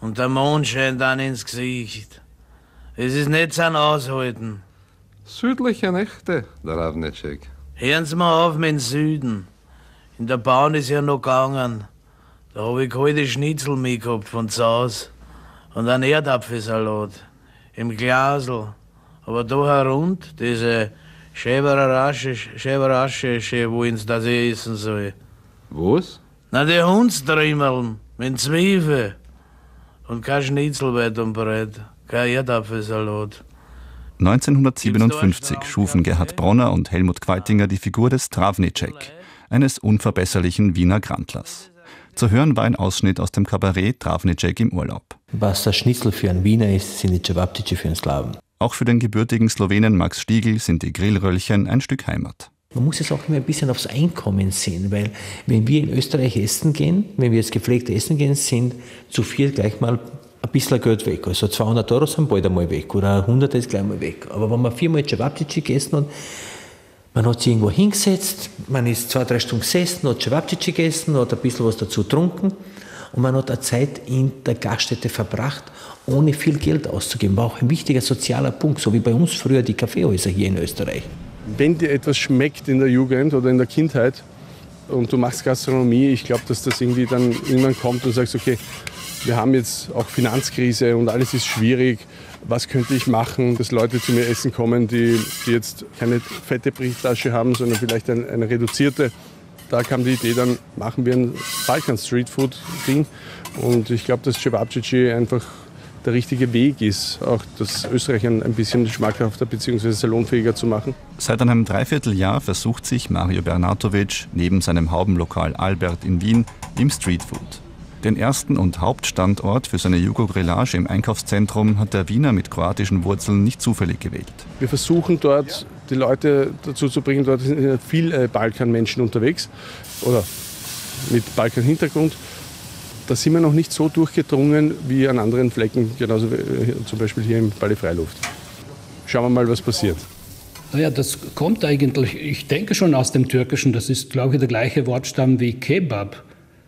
Und der Mond scheint dann ins Gesicht. Es ist nicht sein Aushalten. Südliche Nächte, der Travnicek. Hören Sie mal auf mit dem Süden. In der Bahn ist ja noch gegangen. Da hab ich kalte Schnitzel mitgehabt von zu Hause. Und einen Erdapfelsalat. Im Glasl. Aber da herund, diese Schäberasche, wollen Sie, dass ich essen soll. Was? Na, die Hundstrimmeln mit Zwiebeln. Und kein Schnitzel weit und breit. Kein Erdapfelsalat. 1957 schufen Gerhard Bronner und Helmut Qualtinger die Figur des Travnicek, eines unverbesserlichen Wiener Grandlers. Zu hören war ein Ausschnitt aus dem Kabarett Travnicek im Urlaub. Was das Schnitzel für einen Wiener ist, sind die Cevapcici für einen Slawen. Auch für den gebürtigen Slowenen Max Stiegl sind die Grillröllchen ein Stück Heimat. Man muss es auch immer ein bisschen aufs Einkommen sehen, weil wenn wir in Österreich essen gehen, wenn wir jetzt gepflegt essen gehen, sind zu viel gleich mal ein bisschen Geld weg. Also 200 € sind bald einmal weg oder 100 ist gleich mal weg. Aber wenn man 4-mal Cevapcici gegessen hat, man hat sich irgendwo hingesetzt, man ist 2-3 Stunden gesessen, hat Cevapcici gegessen, hat ein bisschen was dazu getrunken und man hat eine Zeit in der Gaststätte verbracht, ohne viel Geld auszugeben. War auch ein wichtiger sozialer Punkt, so wie bei uns früher die Kaffeehäuser hier in Österreich. Wenn dir etwas schmeckt in der Jugend oder in der Kindheit und du machst Gastronomie, ich glaube, dass das irgendwie dann irgendwann kommt und sagst, okay, wir haben jetzt auch Finanzkrise und alles ist schwierig. Was könnte ich machen, dass Leute zu mir essen kommen, die jetzt keine fette Brieftasche haben, sondern vielleicht eine reduzierte. Da kam die Idee, dann machen wir ein Balkan-Streetfood-Ding. Und ich glaube, dass Cevapcici einfach der richtige Weg ist, auch das Österreich ein bisschen schmackhafter bzw. salonfähiger zu machen. Seit einem Dreivierteljahr versucht sich Mario Bernatovic neben seinem Haubenlokal Albert in Wien im Streetfood. Den ersten und Hauptstandort für seine Jugo-Grillage im Einkaufszentrum hat der Wiener mit kroatischen Wurzeln nicht zufällig gewählt. Wir versuchen dort, die Leute dazu zu bringen, dort sind viele Balkanmenschen unterwegs oder mit Balkan-Hintergrund. Da sind wir noch nicht so durchgedrungen wie an anderen Flecken, genauso wie zum Beispiel hier im Palais Freiluft. Schauen wir mal, was passiert. Naja, das kommt eigentlich, ich denke schon aus dem Türkischen, das ist, glaube ich, der gleiche Wortstamm wie Kebab.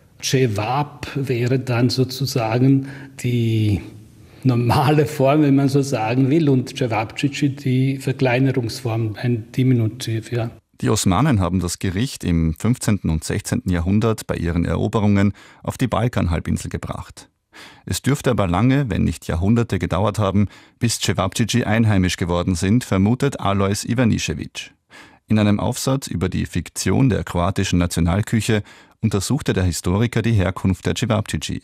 Cevap wäre dann sozusagen die normale Form, wenn man so sagen will, und Cevapcici die Verkleinerungsform, ein Diminutiv, ja. Die Osmanen haben das Gericht im 15. und 16. Jahrhundert bei ihren Eroberungen auf die Balkanhalbinsel gebracht. Es dürfte aber lange, wenn nicht Jahrhunderte gedauert haben, bis Cevapcici einheimisch geworden sind, vermutet Alois Ivanišević. In einem Aufsatz über die Fiktion der kroatischen Nationalküche untersuchte der Historiker die Herkunft der Cevapcici.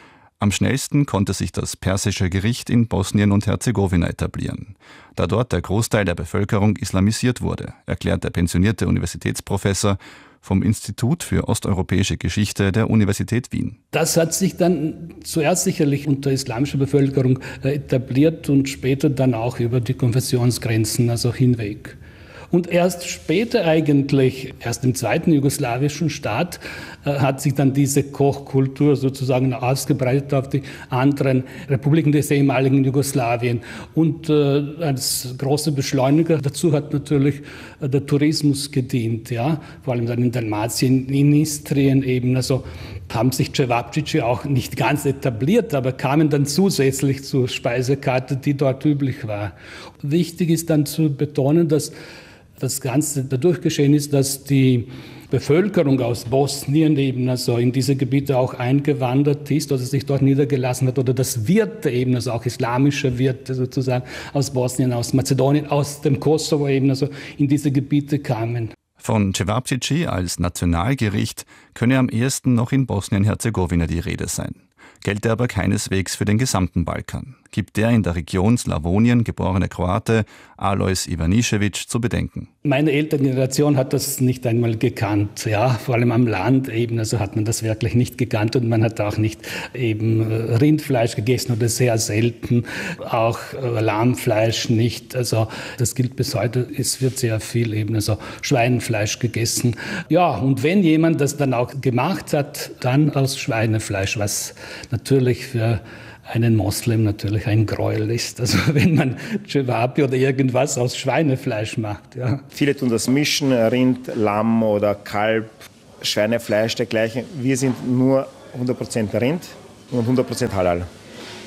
Am schnellsten konnte sich das persische Gericht in Bosnien und Herzegowina etablieren, da dort der Großteil der Bevölkerung islamisiert wurde, erklärt der pensionierte Universitätsprofessor vom Institut für osteuropäische Geschichte der Universität Wien. Das hat sich dann zuerst sicherlich unter islamischer Bevölkerung etabliert und später dann auch über die Konfessionsgrenzen hinweg. Und erst später eigentlich, erst im zweiten jugoslawischen Staat, hat sich dann diese Kochkultur sozusagen ausgebreitet auf die anderen Republiken des ehemaligen Jugoslawien. Und als großer Beschleuniger dazu hat natürlich der Tourismus gedient, ja, vor allem dann in Dalmatien, in Istrien eben. Also haben sich Cevapcici auch nicht ganz etabliert, aber kamen dann zusätzlich zur Speisekarte, die dort üblich war. Wichtig ist dann zu betonen, dass das Ganze dadurch geschehen ist, dass die Bevölkerung aus Bosnien eben in diese Gebiete auch eingewandert ist oder sich dort niedergelassen hat oder dass Wirte eben, auch islamische Wirte sozusagen aus Bosnien, aus Mazedonien, aus dem Kosovo eben in diese Gebiete kamen. Von Cevapcici als Nationalgericht könne am ehesten noch in Bosnien-Herzegowina die Rede sein. Gelte aber keineswegs für den gesamten Balkan, gibt der in der Region Slawonien geborene Kroate Alois Ivanišević zu bedenken. Meine Elterngeneration hat das nicht einmal gekannt, ja, vor allem am Land eben, hat man das wirklich nicht gekannt und man hat auch nicht eben Rindfleisch gegessen oder sehr selten, auch Lammfleisch nicht, das gilt bis heute, es wird sehr viel eben, Schweinefleisch gegessen. Ja, und wenn jemand das dann auch gemacht hat, dann aus Schweinefleisch, was natürlich für einen Moslem natürlich ein Gräuel ist. Also wenn man Cevapi oder irgendwas aus Schweinefleisch macht. Ja. Viele tun das mischen, Rind, Lamm oder Kalb, Schweinefleisch, dergleichen. Wir sind nur 100% Rind und 100% Halal.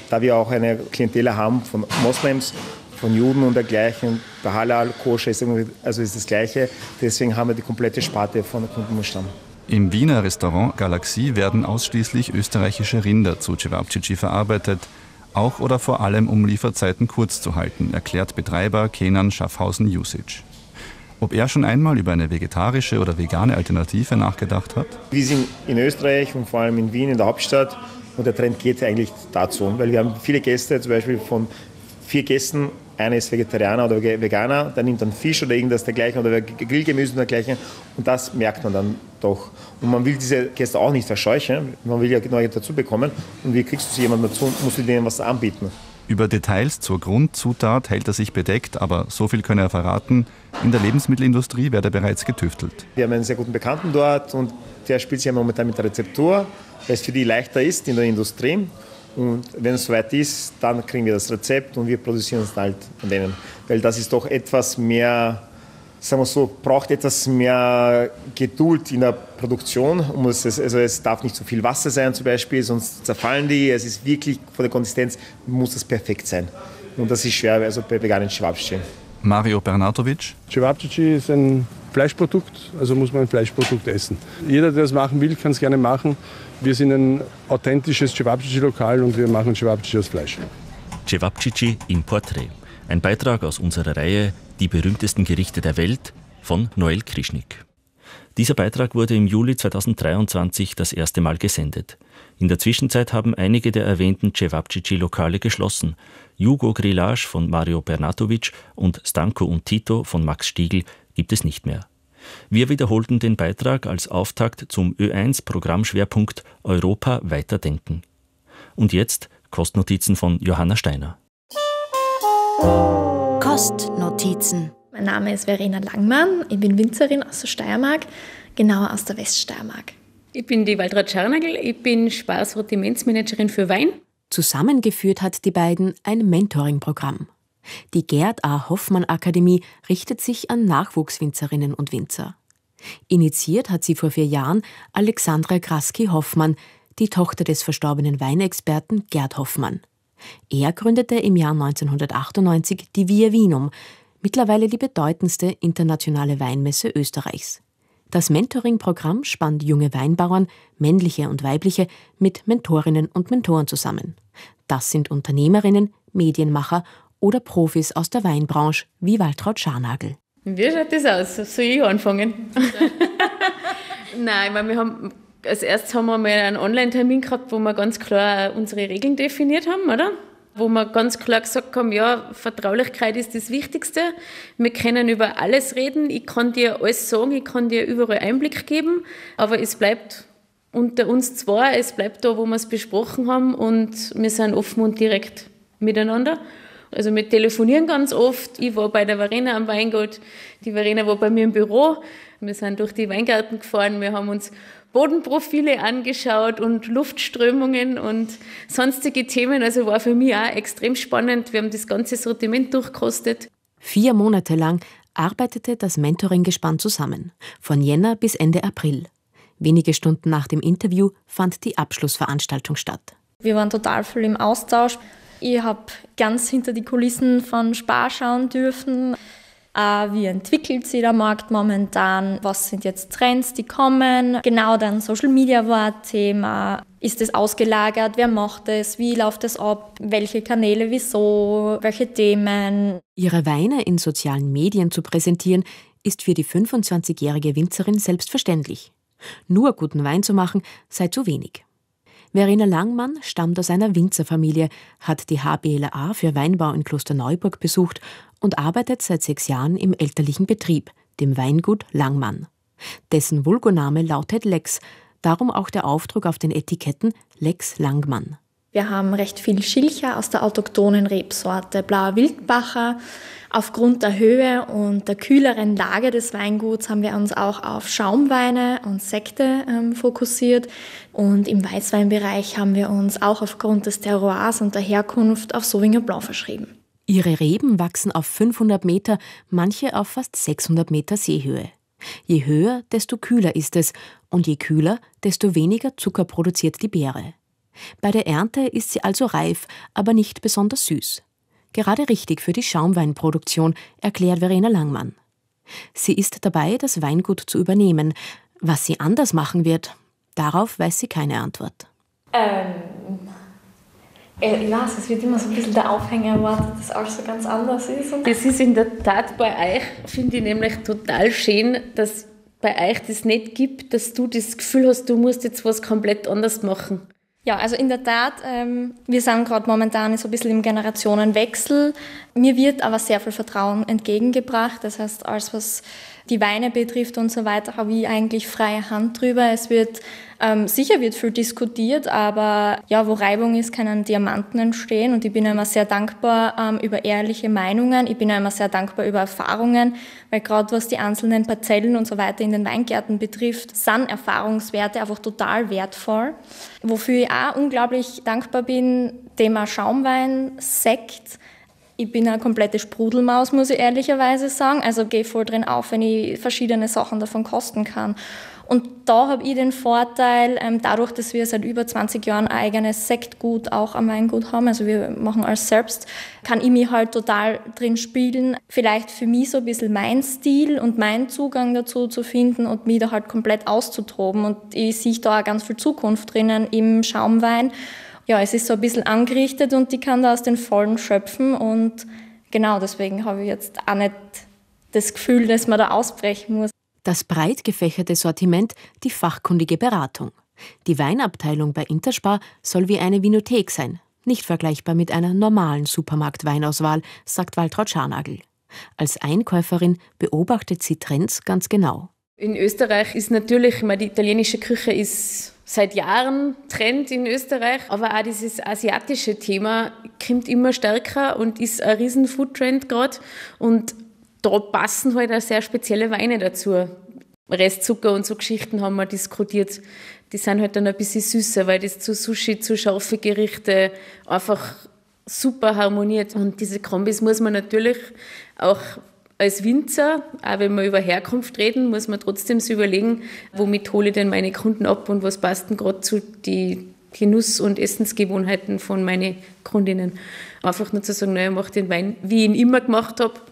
da wir auch eine Klientel haben von Moslems, von Juden und dergleichen, bei Halal, Koscher ist das Gleiche. Deswegen haben wir die komplette Sparte von Kundenstamm. Im Wiener Restaurant Galaxie werden ausschließlich österreichische Rinder zu Cevapcici verarbeitet, auch oder vor allem um Lieferzeiten kurz zu halten, erklärt Betreiber Kenan Schaffhausen Jusic. Ob er schon einmal über eine vegetarische oder vegane Alternative nachgedacht hat? Wir sind in Österreich und vor allem in Wien, in der Hauptstadt, und der Trend geht eigentlich dazu, weil wir haben viele Gäste, zum Beispiel von 4 Gästen, einer ist Vegetarianer oder Veganer, der nimmt dann Fisch oder irgendwas dergleichen oder Grillgemüse und dergleichen, und das merkt man dann doch. Und man will diese Gäste auch nicht verscheuchen, man will ja neue dazu bekommen, und wie kriegst du jemanden dazu, musst du denen was anbieten. Über Details zur Grundzutat hält er sich bedeckt, aber so viel könne er verraten, in der Lebensmittelindustrie werde bereits getüftelt. Wir haben einen sehr guten Bekannten dort und der spielt sich momentan mit der Rezeptur, weil es für die leichter ist in der Industrie. Und wenn es soweit ist, dann kriegen wir das Rezept und wir produzieren es halt von denen. Weil das ist doch etwas mehr, sagen wir so, braucht etwas mehr Geduld in der Produktion. Es darf nicht zu viel Wasser sein zum Beispiel, sonst zerfallen die. Es ist wirklich, von der Konsistenz muss das perfekt sein. Und das ist schwer, also bei veganen Cevapcici. Mario Bernatovic. Cevapcici ist ein Fleischprodukt, also muss man ein Fleischprodukt essen. Jeder, der das machen will, kann es gerne machen. Wir sind ein authentisches Cevapcici-Lokal und wir machen Cevapcici aus Fleisch. Cevapcici im Porträt. Ein Beitrag aus unserer Reihe Die berühmtesten Gerichte der Welt von Noel Krischnik. Dieser Beitrag wurde im Juli 2023 das erste Mal gesendet. In der Zwischenzeit haben einige der erwähnten Cevapcici-Lokale geschlossen. Jugo Grillage von Mario Bernatovic und Stanko und Tito von Max Stiegl gibt es nicht mehr. Wir wiederholten den Beitrag als Auftakt zum Ö1-Programmschwerpunkt Europa weiterdenken. Und jetzt Kostnotizen von Johanna Steiner. Kostnotizen. Mein Name ist Verena Langmann, ich bin Winzerin aus der Steiermark, genauer aus der Weststeiermark. Ich bin die Waltraud Scharnagl, ich bin Sparsortimentsmanagerin für Wein. Zusammengeführt hat die beiden ein Mentoring-Programm. Die Gerd A. Hoffmann Akademie richtet sich an Nachwuchswinzerinnen und Winzer. Initiiert hat sie vor 4 Jahren Alexandra Kraski-Hoffmann, die Tochter des verstorbenen Weinexperten Gerd Hoffmann. Er gründete im Jahr 1998 die Via Vinum, mittlerweile die bedeutendste internationale Weinmesse Österreichs. Das Mentoring-Programm spannt junge Weinbauern, männliche und weibliche, mit Mentorinnen und Mentoren zusammen. Das sind Unternehmerinnen, Medienmacher oder Profis aus der Weinbranche, wie Waltraud Scharnagl. Wie schaut das aus? Soll ich anfangen? Nein, ich meine, als erstes haben wir mal einen Online-Termin gehabt, wo wir ganz klar unsere Regeln definiert haben, oder? Wo wir ganz klar gesagt haben, ja, Vertraulichkeit ist das Wichtigste. Wir können über alles reden. Ich kann dir alles sagen, ich kann dir überall Einblick geben, aber es bleibt unter uns zwei, es bleibt da, wo wir es besprochen haben, und wir sind offen und direkt miteinander. Also wir telefonieren ganz oft. Ich war bei der Verena am Weingut, die Verena war bei mir im Büro. Wir sind durch die Weingärten gefahren, wir haben uns Bodenprofile angeschaut und Luftströmungen und sonstige Themen. Also war für mich auch extrem spannend. Wir haben das ganze Sortiment durchkostet. 4 Monate lang arbeitete das Mentoring-Gespann zusammen, von Jänner bis Ende April. Wenige Stunden nach dem Interview fand die Abschlussveranstaltung statt. Wir waren total viel im Austausch. Ich habe ganz hinter die Kulissen von Spar schauen dürfen. Wie entwickelt sich der Markt momentan? Was sind jetzt Trends, die kommen? Genau, dann Social Media war ein Thema. Ist es ausgelagert? Wer macht es? Wie läuft es ab? Welche Kanäle, wieso? Welche Themen? Ihre Weine in sozialen Medien zu präsentieren, ist für die 25-jährige Winzerin selbstverständlich. Nur guten Wein zu machen, sei zu wenig. Verena Langmann stammt aus einer Winzerfamilie, hat die HBLA für Weinbau in Klosterneuburg besucht und arbeitet seit 6 Jahren im elterlichen Betrieb, dem Weingut Langmann. Dessen Vulgoname lautet Lex, darum auch der Aufdruck auf den Etiketten Lex Langmann. Wir haben recht viel Schilcher aus der autochthonen Rebsorte Blauer Wildbacher. Aufgrund der Höhe und der kühleren Lage des Weinguts haben wir uns auch auf Schaumweine und Sekte fokussiert. Und im Weißweinbereich haben wir uns auch aufgrund des Terroirs und der Herkunft auf Sauvignon Blanc verschrieben. Ihre Reben wachsen auf 500 Meter, manche auf fast 600 Meter Seehöhe. Je höher, desto kühler ist es und je kühler, desto weniger Zucker produziert die Beere. Bei der Ernte ist sie also reif, aber nicht besonders süß. Gerade richtig für die Schaumweinproduktion, erklärt Verena Langmann. Sie ist dabei, das Weingut zu übernehmen. Was sie anders machen wird, darauf weiß sie keine Antwort. Ich weiß, es wird immer so ein bisschen der Aufhänger erwartet, dass alles so ganz anders ist. Das ist in der Tat bei euch, finde ich nämlich total schön, dass bei euch das nicht gibt, dass du das Gefühl hast, du musst jetzt was komplett anders machen. Ja, also in der Tat, wir sind gerade momentan so ein bisschen im Generationenwechsel. Mir wird aber sehr viel Vertrauen entgegengebracht. Das heißt, alles, was die Weine betrifft und so weiter, habe ich eigentlich freie Hand drüber. Es wird sicher wird viel diskutiert, aber ja, wo Reibung ist, können Diamanten entstehen. Und ich bin immer sehr dankbar über ehrliche Meinungen. Ich bin immer sehr dankbar über Erfahrungen, weil gerade was die einzelnen Parzellen und so weiter in den Weingärten betrifft, sind Erfahrungswerte einfach total wertvoll. Wofür ich auch unglaublich dankbar bin, Thema Schaumwein, Sekt. Ich bin eine komplette Sprudelmaus, muss ich ehrlicherweise sagen. Also gehe voll drin auf, wenn ich verschiedene Sachen davon kosten kann. Und da habe ich den Vorteil, dadurch, dass wir seit über 20 Jahren ein eigenes Sektgut auch am Weingut haben, also wir machen alles selbst, kann ich mich halt total drin spielen. Vielleicht für mich so ein bisschen mein Stil und meinen Zugang dazu zu finden und mich da halt komplett auszutoben. Und ich sehe da auch ganz viel Zukunft drinnen im Schaumwein. Ja, es ist so ein bisschen angerichtet und ich kann da aus den Vollen schöpfen. Und genau deswegen habe ich jetzt auch nicht das Gefühl, dass man da ausbrechen muss. Das breit gefächerte Sortiment, die fachkundige Beratung. Die Weinabteilung bei Interspar soll wie eine Winothek sein, nicht vergleichbar mit einer normalen Supermarktweinauswahl, sagt Waltraud Scharnagl. Als Einkäuferin beobachtet sie Trends ganz genau. In Österreich ist natürlich, die italienische Küche ist seit Jahren Trend in Österreich, aber auch dieses asiatische Thema kommt immer stärker und ist ein riesen Foodtrend gerade. Und da passen halt auch sehr spezielle Weine dazu. Restzucker und so Geschichten haben wir diskutiert. Die sind halt dann ein bisschen süßer, weil das zu Sushi, zu scharfe Gerichte einfach super harmoniert. Und diese Kombis muss man natürlich auch als Winzer, auch wenn wir über Herkunft reden, muss man trotzdem so überlegen, womit hole ich denn meine Kunden ab und was passt denn gerade zu die Genuss- und Essensgewohnheiten von meinen Kundinnen. Einfach nur zu sagen, ich mache den Wein, wie ich ihn immer gemacht habe.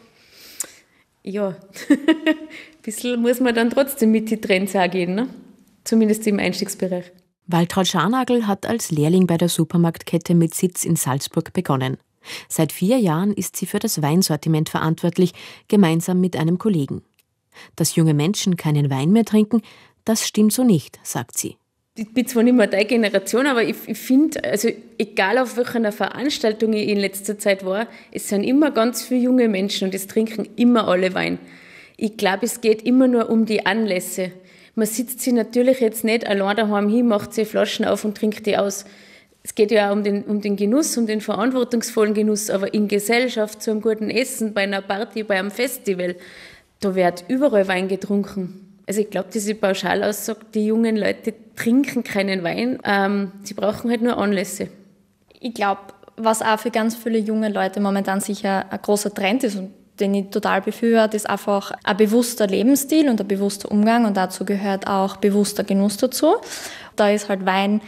Ja, ein bisschen muss man dann trotzdem mit den Trends auch gehen, ne? Zumindest im Einstiegsbereich. Waltraud Scharnagl hat als Lehrling bei der Supermarktkette mit Sitz in Salzburg begonnen. Seit 4 Jahren ist sie für das Weinsortiment verantwortlich, gemeinsam mit einem Kollegen. Dass junge Menschen keinen Wein mehr trinken, das stimmt so nicht, sagt sie. Ich bin zwar nicht mehr deine Generation, aber ich finde, also egal auf welcher Veranstaltung ich in letzter Zeit war, es sind immer ganz viele junge Menschen und es trinken immer alle Wein. Ich glaube, es geht immer nur um die Anlässe. Man sitzt sich natürlich jetzt nicht allein daheim hin, macht sich Flaschen auf und trinkt die aus. Es geht ja auch um den Genuss, um den verantwortungsvollen Genuss, aber in Gesellschaft, zu einem guten Essen, bei einer Party, bei einem Festival, da wird überall Wein getrunken. Also ich glaube, diese Pauschalaussage, die jungen Leute trinken keinen Wein, sie brauchen halt nur Anlässe. Ich glaube, was auch für ganz viele junge Leute momentan sicher ein großer Trend ist und den ich total befürworte, ist einfach ein bewusster Lebensstil und ein bewusster Umgang und dazu gehört auch bewusster Genuss dazu. Da ist halt Wein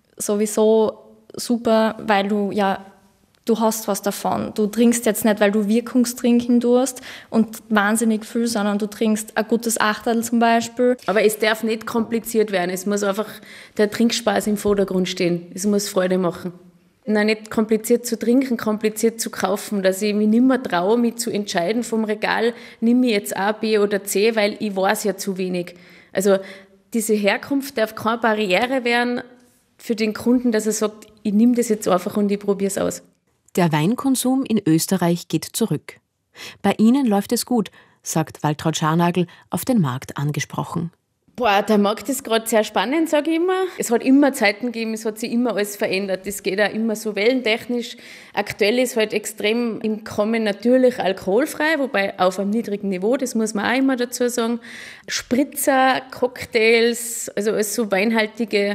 sowieso super, weil du hast was davon. Du trinkst jetzt nicht, weil du Wirkungstrinken tust und wahnsinnig viel, sondern du trinkst ein gutes Achterl zum Beispiel. Aber es darf nicht kompliziert werden. Es muss einfach der Trinkspaß im Vordergrund stehen. Es muss Freude machen. Nein, nicht kompliziert zu trinken, kompliziert zu kaufen, dass ich mich nicht mehr traue, mich zu entscheiden vom Regal, nimm ich jetzt A, B oder C, weil ich weiß ja zu wenig. Also diese Herkunft darf keine Barriere werden für den Kunden, dass er sagt, ich nehme das jetzt einfach und ich probiere es aus. Der Weinkonsum in Österreich geht zurück. Bei Ihnen läuft es gut, sagt Waltraud Scharnagl, auf den Markt angesprochen. Der Markt ist gerade sehr spannend, sage ich immer. Es hat immer Zeiten gegeben, es hat sich immer alles verändert. Es geht auch immer so wellentechnisch. Aktuell ist halt extrem im Kommen natürlich alkoholfrei, wobei auf einem niedrigen Niveau, das muss man auch immer dazu sagen. Spritzer, Cocktails, also alles so weinhaltige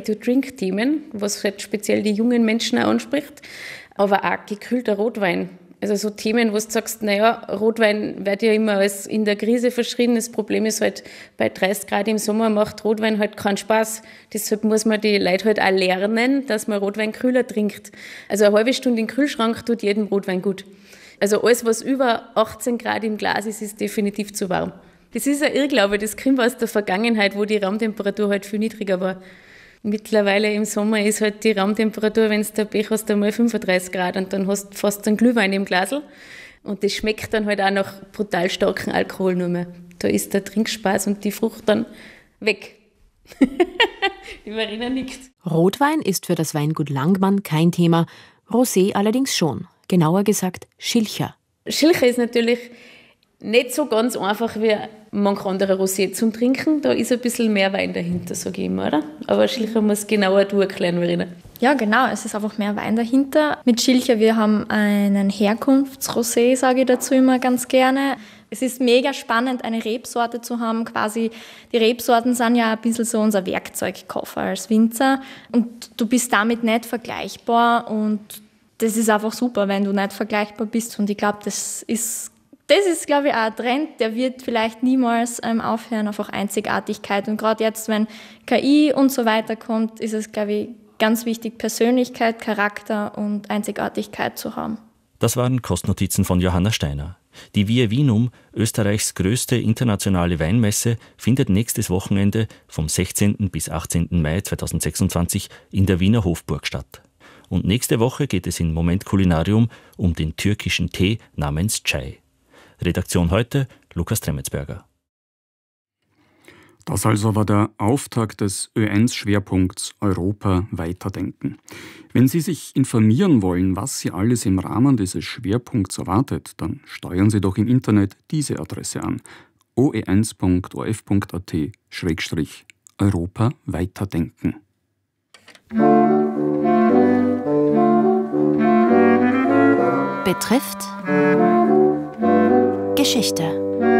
Ready-to-Drink-Themen, was halt speziell die jungen Menschen auch anspricht. Aber auch gekühlter Rotwein. Also so Themen, wo du sagst, naja, Rotwein wird ja immer als in der Krise verschrien. Das Problem ist halt, bei 30 Grad im Sommer macht Rotwein halt keinen Spaß. Deshalb muss man die Leute halt auch lernen, dass man Rotwein kühler trinkt. Also eine halbe Stunde im Kühlschrank tut jedem Rotwein gut. Also alles, was über 18 Grad im Glas ist, ist definitiv zu warm. Das ist ein Irrglaube, das kommt aus der Vergangenheit, wo die Raumtemperatur halt viel niedriger war. Mittlerweile im Sommer ist halt die Raumtemperatur, wenn du der Pech hast, einmal 35 Grad und dann hast du fast einen Glühwein im Glasl. Und das schmeckt dann halt auch nach brutal starken Alkohol nur mehr. Da ist der Trinkspaß und die Frucht dann weg. Die Marina nickt. Rotwein ist für das Weingut Langmann kein Thema, Rosé allerdings schon. Genauer gesagt Schilcher. Schilcher ist natürlich nicht so ganz einfach wie manch andere Rosé zum Trinken. Da ist ein bisschen mehr Wein dahinter, sage ich immer, oder? Aber Schilcher muss genauer du erklären, Marina. Ja, genau, es ist einfach mehr Wein dahinter. Mit Schilcher, wir haben einen Herkunftsrosé, sage ich dazu immer ganz gerne. Es ist mega spannend, eine Rebsorte zu haben. Quasi, die Rebsorten sind ja ein bisschen so unser Werkzeugkoffer als Winzer. Und du bist damit nicht vergleichbar. Und das ist einfach super, wenn du nicht vergleichbar bist. Und ich glaube, das ist, glaube ich, auch ein Trend, der wird vielleicht niemals aufhören, einfach Einzigartigkeit. Und gerade jetzt, wenn KI und so weiter kommt, ist es, glaube ich, ganz wichtig, Persönlichkeit, Charakter und Einzigartigkeit zu haben. Das waren Kostnotizen von Johanna Steiner. Die Via Vinum, Österreichs größte internationale Weinmesse, findet nächstes Wochenende vom 16. bis 18. Mai 2026 in der Wiener Hofburg statt. Und nächste Woche geht es in Moment Kulinarium um den türkischen Tee namens Chai. Redaktion heute Lukas Tremetsberger. Das also war der Auftakt des Ö1-Schwerpunkts Europa weiterdenken. Wenn Sie sich informieren wollen, was Sie alles im Rahmen dieses Schwerpunkts erwartet, dann steuern Sie doch im Internet diese Adresse an: oe1.orf.at/Europa weiterdenken. Betrifft Geschichte.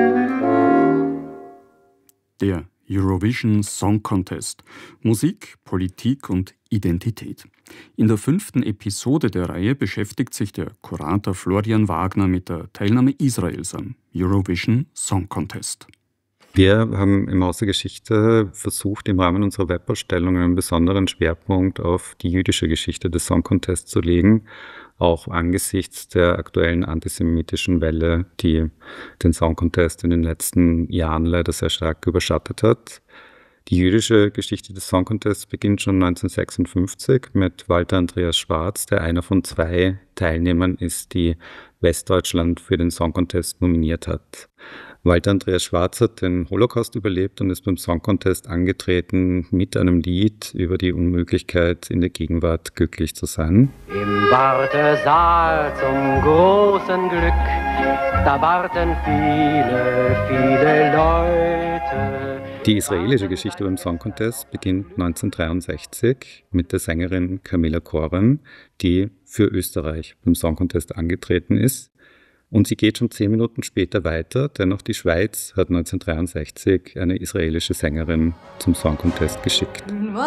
Der Eurovision Song Contest. Musik, Politik und Identität. In der 5. Episode der Reihe beschäftigt sich der Kurator Florian Wagner mit der Teilnahme Israels am Eurovision Song Contest. Wir haben im Haus der Geschichte versucht, im Rahmen unserer Webausstellung einen besonderen Schwerpunkt auf die jüdische Geschichte des Song Contests zu legen, auch angesichts der aktuellen antisemitischen Welle, die den Song Contest in den letzten Jahren leider sehr stark überschattet hat. Die jüdische Geschichte des Song Contests beginnt schon 1956 mit Walter Andreas Schwarz, der einer von 2 Teilnehmern ist, die Westdeutschland für den Song Contest nominiert hat. Walter Andreas Schwarz hat den Holocaust überlebt und ist beim Song Contest angetreten mit einem Lied über die Unmöglichkeit, in der Gegenwart glücklich zu sein. Im Wartesaal zum großen Glück, da warten viele, viele Leute. Die israelische Geschichte beim Song Contest beginnt 1963 mit der Sängerin Camilla Koren, die für Österreich beim Song Contest angetreten ist. Und sie geht schon 10 Minuten später weiter, denn auch die Schweiz hat 1963 eine israelische Sängerin zum Song Contest geschickt.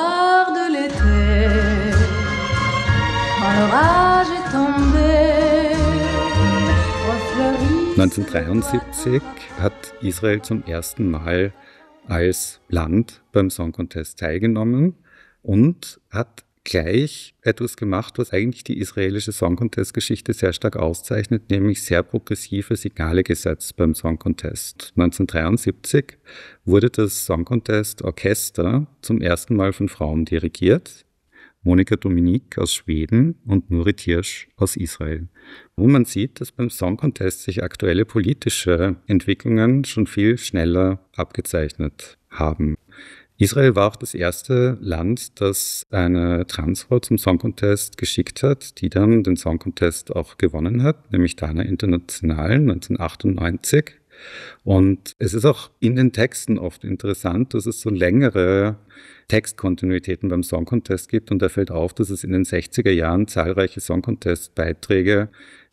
1973 hat Israel zum ersten Mal als Land beim Song Contest teilgenommen und hat gleich etwas gemacht, was eigentlich die israelische Song Contest-Geschichte sehr stark auszeichnet, nämlich sehr progressive Signale gesetzt beim Song Contest. 1973 wurde das Song Contest Orchester zum ersten Mal von Frauen dirigiert. Monika Dominik aus Schweden und Nurit Hirsch aus Israel. Wo man sieht, dass beim Song Contest sich aktuelle politische Entwicklungen schon viel schneller abgezeichnet haben. Israel war auch das erste Land, das eine Transfrau zum Song Contest geschickt hat, die dann den Song Contest auch gewonnen hat, nämlich Dana International 1998. Und es ist auch in den Texten oft interessant, dass es so längere Textkontinuitäten beim Song Contest gibt. Und da fällt auf, dass es in den 60er Jahren zahlreiche Song Contest-Beiträge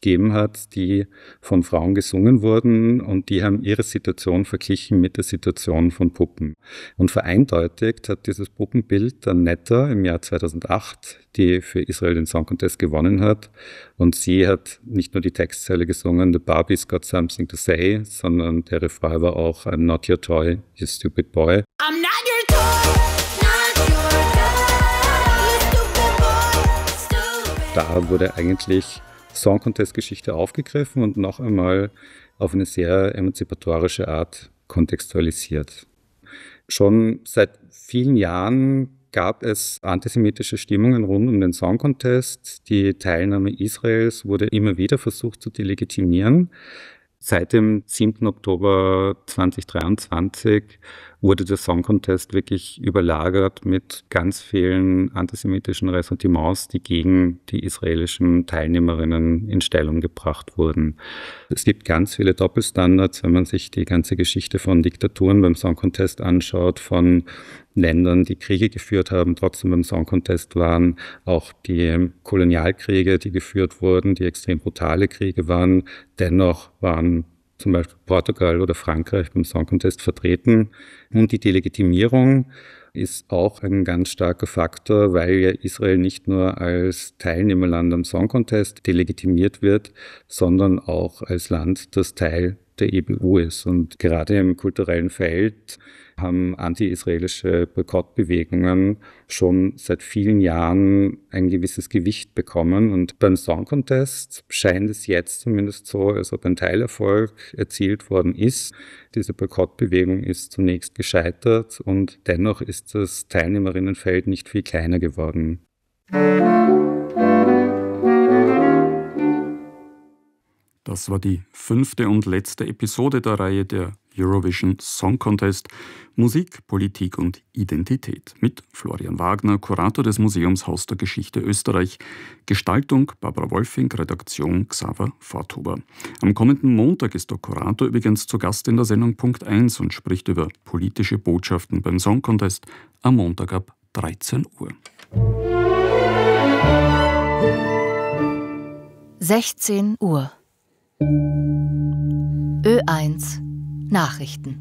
gegeben hat, die von Frauen gesungen wurden und die haben ihre Situation verglichen mit der Situation von Puppen. Und vereindeutigt hat dieses Puppenbild dann Netta im Jahr 2008, die für Israel den Song Contest gewonnen hat. Und sie hat nicht nur die Textzeile gesungen, "The Barbie's got something to say", sondern der Refrain war auch "I'm not your toy, you stupid boy". I'm not your toy, not your toy, you stupid boy, stupid. Da wurde eigentlich Song Contest-Geschichte aufgegriffen und noch einmal auf eine sehr emanzipatorische Art kontextualisiert. Schon seit vielen Jahren gab es antisemitische Stimmungen rund um den Song Contest. Die Teilnahme Israels wurde immer wieder versucht zu delegitimieren. Seit dem 7. Oktober 2023 wurde der Song Contest wirklich überlagert mit ganz vielen antisemitischen Ressentiments, die gegen die israelischen Teilnehmerinnen in Stellung gebracht wurden. Es gibt ganz viele Doppelstandards, wenn man sich die ganze Geschichte von Diktaturen beim Song Contest anschaut, von Ländern, die Kriege geführt haben, trotzdem beim Song Contest waren, auch die Kolonialkriege, die geführt wurden, die extrem brutale Kriege waren. Dennoch waren zum Beispiel Portugal oder Frankreich beim Song Contest vertreten. Und die Delegitimierung ist auch ein ganz starker Faktor, weil ja Israel nicht nur als Teilnehmerland am Song Contest delegitimiert wird, sondern auch als Land, das Teil der EBU ist. Und gerade im kulturellen Feld haben anti-israelische Boykottbewegungen schon seit vielen Jahren ein gewisses Gewicht bekommen. Und beim Song Contest scheint es jetzt zumindest so, als ob ein Teilerfolg erzielt worden ist. Diese Boykottbewegung ist zunächst gescheitert und dennoch ist das Teilnehmerinnenfeld nicht viel kleiner geworden. Das war die 5. und letzte Episode der Reihe der Eurovision Song Contest Musik, Politik und Identität mit Florian Wagner, Kurator des Museums Haus der Geschichte Österreich, Gestaltung Barbara Wolfing, Redaktion Xaver Forthuber. Am kommenden Montag ist der Kurator übrigens zu Gast in der Sendung Punkt 1 und spricht über politische Botschaften beim Song Contest am Montag ab 13 Uhr. 16 Uhr. Ö1 Nachrichten.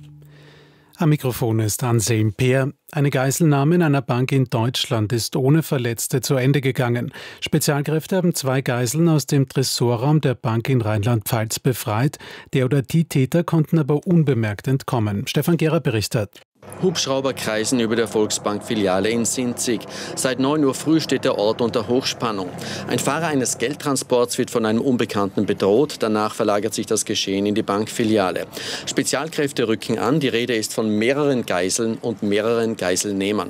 Am Mikrofon ist Anselm Peer. Eine Geiselnahme in einer Bank in Deutschland ist ohne Verletzte zu Ende gegangen. Spezialkräfte haben 2 Geiseln aus dem Tresorraum der Bank in Rheinland-Pfalz befreit. Der oder die Täter konnten aber unbemerkt entkommen. Stefan Gehrer berichtet. Hubschrauber kreisen über der Volksbank-Filiale in Sinzig. Seit 9 Uhr früh steht der Ort unter Hochspannung. Ein Fahrer eines Geldtransports wird von einem Unbekannten bedroht. Danach verlagert sich das Geschehen in die Bankfiliale. Spezialkräfte rücken an. Die Rede ist von mehreren Geiseln und mehreren Geiselnehmern.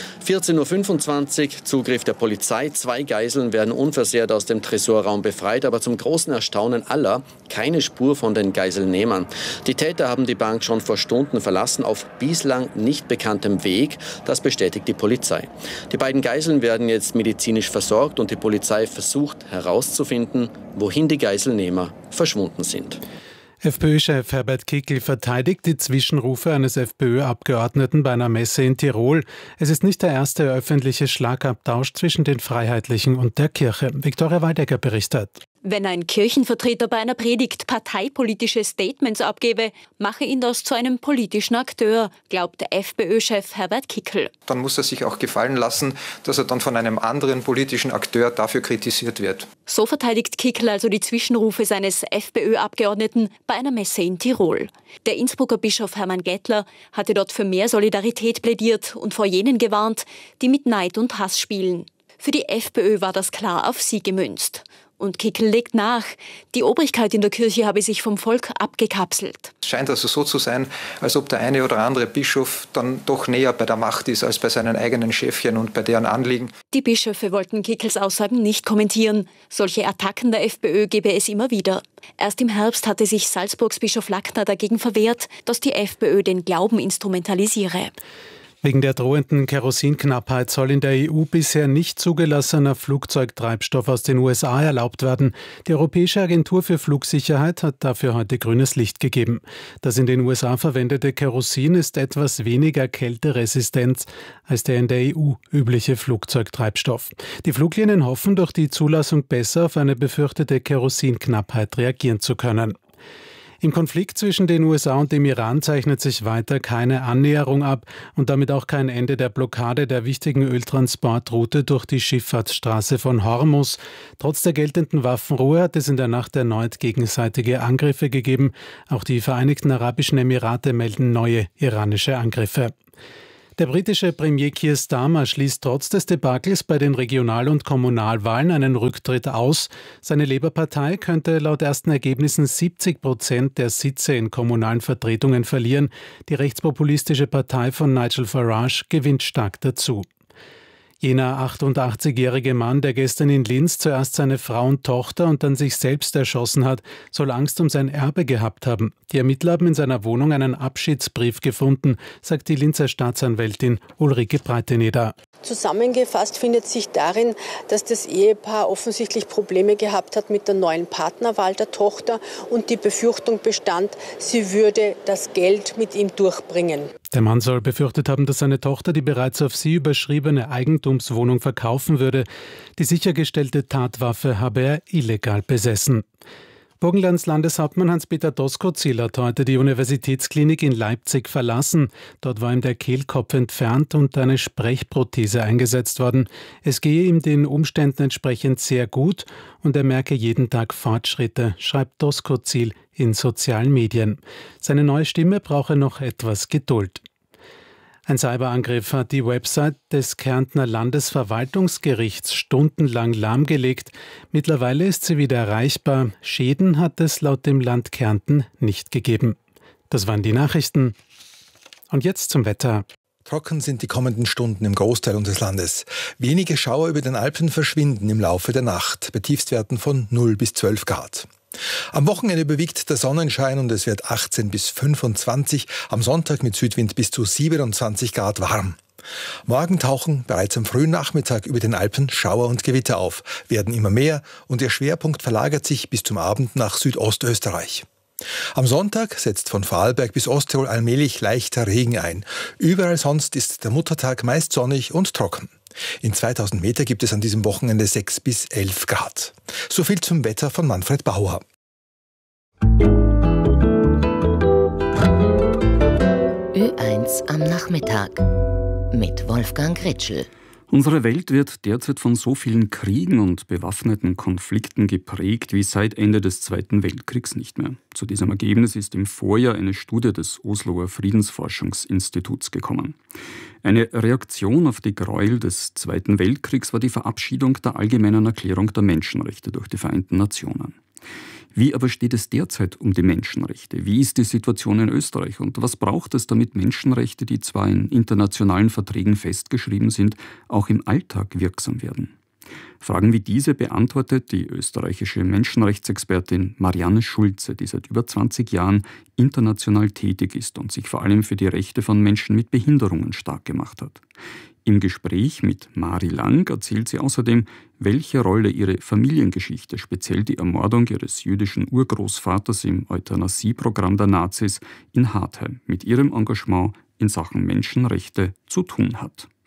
14.25 Uhr, Zugriff der Polizei. 2 Geiseln werden unversehrt aus dem Tresorraum befreit, aber zum großen Erstaunen aller keine Spur von den Geiselnehmern. Die Täter haben die Bank schon vor Stunden verlassen, auf bislang nicht bekanntem Weg. Das bestätigt die Polizei. Die beiden Geiseln werden jetzt medizinisch versorgt und die Polizei versucht herauszufinden, wohin die Geiselnehmer verschwunden sind. FPÖ-Chef Herbert Kickl verteidigt die Zwischenrufe eines FPÖ-Abgeordneten bei einer Messe in Tirol. Es ist nicht der erste öffentliche Schlagabtausch zwischen den Freiheitlichen und der Kirche. Viktoria Waldecker berichtet. Wenn ein Kirchenvertreter bei einer Predigt parteipolitische Statements abgebe, mache ihn das zu einem politischen Akteur, glaubt der FPÖ-Chef Herbert Kickl. Dann muss er sich auch gefallen lassen, dass er dann von einem anderen politischen Akteur dafür kritisiert wird. So verteidigt Kickl also die Zwischenrufe seines FPÖ-Abgeordneten bei einer Messe in Tirol. Der Innsbrucker Bischof Hermann Gettler hatte dort für mehr Solidarität plädiert und vor jenen gewarnt, die mit Neid und Hass spielen. Für die FPÖ war das klar auf sie gemünzt. Und Kickl legt nach, die Obrigkeit in der Kirche habe sich vom Volk abgekapselt. Es scheint also so zu sein, als ob der eine oder andere Bischof dann doch näher bei der Macht ist als bei seinen eigenen Chefchen und bei deren Anliegen. Die Bischöfe wollten Kickls Aussagen nicht kommentieren. Solche Attacken der FPÖ gebe es immer wieder. Erst im Herbst hatte sich Salzburgs Bischof Lackner dagegen verwehrt, dass die FPÖ den Glauben instrumentalisiere. Wegen der drohenden Kerosinknappheit soll in der EU bisher nicht zugelassener Flugzeugtreibstoff aus den USA erlaubt werden. Die Europäische Agentur für Flugsicherheit hat dafür heute grünes Licht gegeben. Das in den USA verwendete Kerosin ist etwas weniger kälteresistent als der in der EU übliche Flugzeugtreibstoff. Die Fluglinien hoffen, durch die Zulassung besser auf eine befürchtete Kerosinknappheit reagieren zu können. Im Konflikt zwischen den USA und dem Iran zeichnet sich weiter keine Annäherung ab und damit auch kein Ende der Blockade der wichtigen Öltransportroute durch die Schifffahrtsstraße von Hormuz. Trotz der geltenden Waffenruhe hat es in der Nacht erneut gegenseitige Angriffe gegeben. Auch die Vereinigten Arabischen Emirate melden neue iranische Angriffe. Der britische Premier Keir Starmer schließt trotz des Debakels bei den Regional- und Kommunalwahlen einen Rücktritt aus. Seine Labour-Partei könnte laut ersten Ergebnissen 70% der Sitze in kommunalen Vertretungen verlieren. Die rechtspopulistische Partei von Nigel Farage gewinnt stark dazu. Jener 88-jährige Mann, der gestern in Linz zuerst seine Frau und Tochter und dann sich selbst erschossen hat, soll Angst um sein Erbe gehabt haben. Die Ermittler haben in seiner Wohnung einen Abschiedsbrief gefunden, sagt die Linzer Staatsanwältin Ulrike Breiteneder. Zusammengefasst findet sich darin, dass das Ehepaar offensichtlich Probleme gehabt hat mit der neuen Partnerwahl der Tochter und die Befürchtung bestand, sie würde das Geld mit ihm durchbringen. Der Mann soll befürchtet haben, dass seine Tochter die bereits auf sie überschriebene Eigentumswohnung verkaufen würde. Die sichergestellte Tatwaffe habe er illegal besessen. Burgenlands Landeshauptmann Hans-Peter Doskozil hat heute die Universitätsklinik in Leipzig verlassen. Dort war ihm der Kehlkopf entfernt und eine Sprechprothese eingesetzt worden. Es gehe ihm den Umständen entsprechend sehr gut und er merke jeden Tag Fortschritte, schreibt Doskozil in sozialen Medien. Seine neue Stimme brauche noch etwas Geduld. Ein Cyberangriff hat die Website des Kärntner Landesverwaltungsgerichts stundenlang lahmgelegt. Mittlerweile ist sie wieder erreichbar. Schäden hat es laut dem Land Kärnten nicht gegeben. Das waren die Nachrichten. Und jetzt zum Wetter. Trocken sind die kommenden Stunden im Großteil unseres Landes. Wenige Schauer über den Alpen verschwinden im Laufe der Nacht, bei Tiefstwerten von 0 bis 12 Grad. Am Wochenende überwiegt der Sonnenschein und es wird 18 bis 25, am Sonntag mit Südwind bis zu 27 Grad warm. Morgen tauchen bereits am frühen Nachmittag über den Alpen Schauer und Gewitter auf, werden immer mehr und ihr Schwerpunkt verlagert sich bis zum Abend nach Südostösterreich. Am Sonntag setzt von Vorarlberg bis Osttirol allmählich leichter Regen ein. Überall sonst ist der Muttertag meist sonnig und trocken. In 2000 Meter gibt es an diesem Wochenende 6 bis 11 Grad. So viel zum Wetter von Manfred Bauer. Ö1 am Nachmittag mit Wolfgang Ritschl. Unsere Welt wird derzeit von so vielen Kriegen und bewaffneten Konflikten geprägt wie seit Ende des Zweiten Weltkriegs nicht mehr. Zu diesem Ergebnis ist im Vorjahr eine Studie des Osloer Friedensforschungsinstituts gekommen. Eine Reaktion auf die Gräuel des Zweiten Weltkriegs war die Verabschiedung der Allgemeinen Erklärung der Menschenrechte durch die Vereinten Nationen. Wie aber steht es derzeit um die Menschenrechte? Wie ist die Situation in Österreich? Und was braucht es, damit Menschenrechte, die zwar in internationalen Verträgen festgeschrieben sind, auch im Alltag wirksam werden? Fragen wie diese beantwortet die österreichische Menschenrechtsexpertin Marianne Schulze, die seit über 20 Jahren international tätig ist und sich vor allem für die Rechte von Menschen mit Behinderungen stark gemacht hat. Im Gespräch mit Mari Lang erzählt sie außerdem, welche Rolle ihre Familiengeschichte, speziell die Ermordung ihres jüdischen Urgroßvaters im Euthanasieprogramm der Nazis in Hartheim, mit ihrem Engagement in Sachen Menschenrechte zu tun hat.